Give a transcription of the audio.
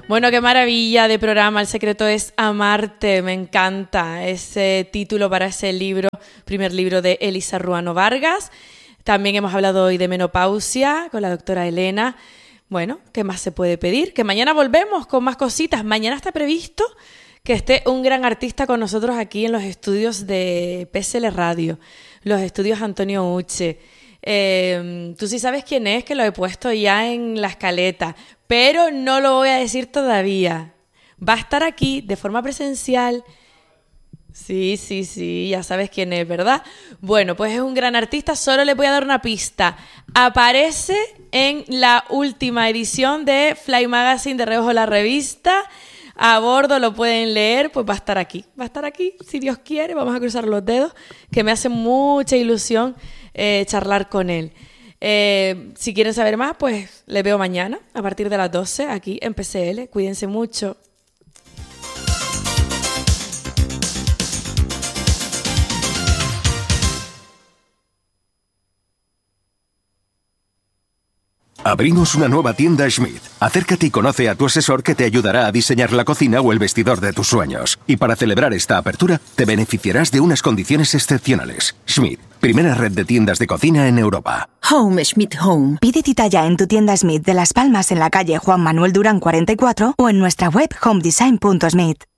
Bueno, qué maravilla de programa. El secreto es amarte. Me encanta ese título para ese libro, primer libro de Elisa Ruano Vargas. También hemos hablado hoy de menopausia con la doctora Elena. Bueno, ¿qué más se puede pedir? Que mañana volvemos con más cositas. Mañana está previsto que esté un gran artista con nosotros aquí en los estudios de PSL Radio, los estudios Antonio Uche. Tú sí sabes quién es, que lo he puesto ya en la escaleta, pero no lo voy a decir todavía. Va a estar aquí de forma presencial. Sí, ya sabes quién es, ¿verdad? Bueno, pues es un gran artista, solo le voy a dar una pista. Aparece en la última edición de Fly Magazine de Reojo la Revista. A bordo lo pueden leer, pues va a estar aquí, si Dios quiere, vamos a cruzar los dedos, que me hace mucha ilusión charlar con él. Si quieren saber más, pues les veo mañana a partir de las 12 aquí en PSL. Cuídense mucho. Abrimos una nueva tienda Schmidt. Acércate y conoce a tu asesor que te ayudará a diseñar la cocina o el vestidor de tus sueños. Y para celebrar esta apertura, te beneficiarás de unas condiciones excepcionales. Schmidt, primera red de tiendas de cocina en Europa. Home Schmidt Home. Pide cita ya en tu tienda Schmidt de Las Palmas en la calle Juan Manuel Durán 44 o en nuestra web homedesign.schmidt.